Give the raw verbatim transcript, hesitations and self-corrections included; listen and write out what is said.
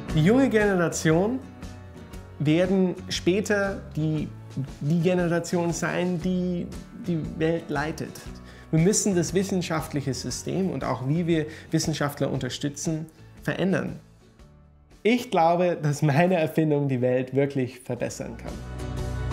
Die junge Generation werden später die, die Generation sein, die die Welt leitet. Wir müssen das wissenschaftliche System und auch wie wir Wissenschaftler unterstützen, verändern. Ich glaube, dass meine Erfindung die Welt wirklich verbessern kann.